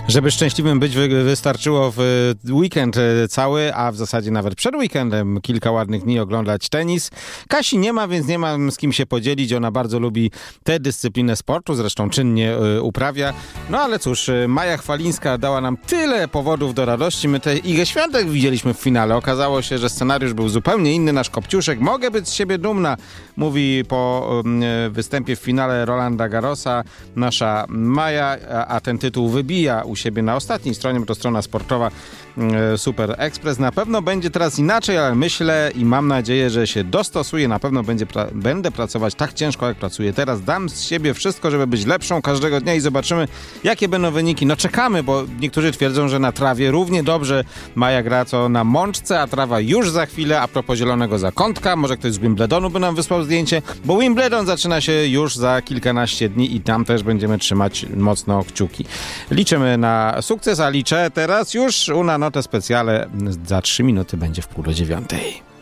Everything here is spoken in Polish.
Żeby szczęśliwym być, wystarczyło w weekend cały, a w zasadzie nawet przed weekendem kilka ładnych dni oglądać tenis. Kasi nie ma, więc nie mam z kim się podzielić. Ona bardzo lubi tę dyscyplinę sportu, zresztą czynnie uprawia. No ale cóż, Maja Chwalińska dała nam tyle powodów do radości. My tę Igę Świątek widzieliśmy w finale. Okazało się, że scenariusz był zupełnie inny. Nasz Kopciuszek, mogę być z siebie dumna, mówi po występie w finale Rolanda Garrosa nasza Maja, a ten tytuł wybija u siebie na ostatniej stronie, bo to strona sportowa Super Express. Na pewno będzie teraz inaczej, ale myślę i mam nadzieję, że się dostosuję. Na pewno będę pracować tak ciężko, jak pracuję teraz. Dam z siebie wszystko, żeby być lepszą każdego dnia i zobaczymy, jakie będą wyniki. No czekamy, bo niektórzy twierdzą, że na trawie równie dobrze Maja gra co na mączce, a trawa już za chwilę. A propos zielonego zakątka, może ktoś z Wimbledonu by nam wysłał zdjęcie, bo Wimbledon zaczyna się już za kilkanaście dni i tam też będziemy trzymać mocno kciuki. Liczymy na sukces, a liczę teraz już una notę specjale. Za 3 minuty będzie w 8:30.